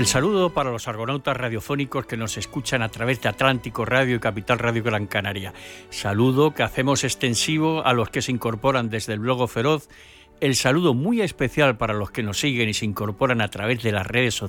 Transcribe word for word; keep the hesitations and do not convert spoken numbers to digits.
El saludo para los argonautas radiofónicos que nos escuchan a través de Atlántico Radio y Capital Radio Gran Canaria. Saludo que hacemos extensivo a los que se incorporan desde el Blog Feroz. El saludo muy especial para los que nos siguen y se incorporan a través de las redes sociales.